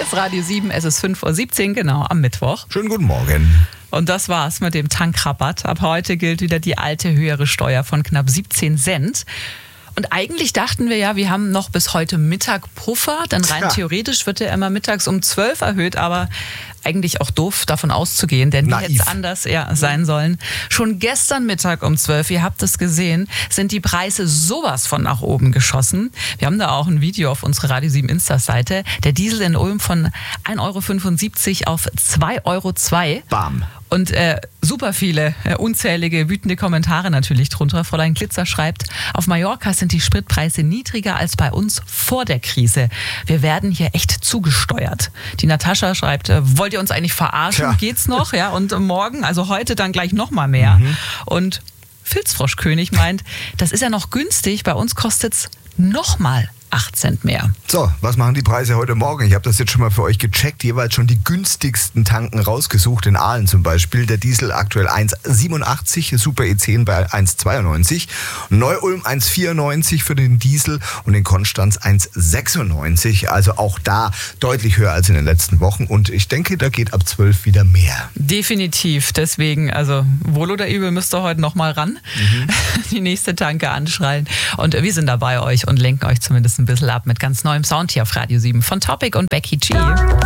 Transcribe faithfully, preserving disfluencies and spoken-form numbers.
ist Radio sieben, es ist fünf Uhr siebzehn, genau, am Mittwoch. Schönen guten Morgen. Und das war's mit dem Tankrabatt. Ab heute gilt wieder die alte höhere Steuer von knapp siebzehn Cent. Und eigentlich dachten wir ja, wir haben noch bis heute Mittag Puffer, denn rein ja. theoretisch wird der immer mittags um zwölf erhöht, aber eigentlich auch doof davon auszugehen, denn wie hätte es anders ja, sein sollen. Schon gestern Mittag um zwölf, ihr habt es gesehen, sind die Preise sowas von nach oben geschossen. Wir haben da auch ein Video auf unserer Radio sieben Insta-Seite. Der Diesel in Ulm von ein Euro fünfundsiebzig auf zwei Euro zwei. Bam. Und äh, super viele, äh, unzählige, wütende Kommentare natürlich drunter. Fräulein Glitzer schreibt, auf Mallorca sind die Spritpreise niedriger als bei uns vor der Krise. Wir werden hier echt zugesteuert. Die Natascha schreibt, äh, wollt ihr uns eigentlich verarschen? Tja. Geht's noch? Ja, und morgen, also heute dann gleich noch mal mehr. Mhm. Und Filzfroschkönig meint, das ist ja noch günstig, bei uns kostet's noch mal acht Cent mehr. So, was machen die Preise heute Morgen? Ich habe das jetzt schon mal für euch gecheckt, jeweils schon die günstigsten Tanken rausgesucht. In Aalen zum Beispiel, der Diesel aktuell eins Komma siebenundachtzig, Super E zehn bei eins Komma zweiundneunzig, Neu-Ulm eins Komma vierundneunzig für den Diesel und in Konstanz eins Komma sechsundneunzig. Also auch da deutlich höher als in den letzten Wochen und ich denke, da geht ab zwölf wieder mehr. Definitiv, deswegen, also wohl oder übel müsst ihr heute nochmal ran, mhm. die nächste Tanke anschreien und wir sind da bei euch und lenken euch zumindest ein bisschen ab mit ganz neuem Sound hier auf Radio sieben von Topic und Becky G.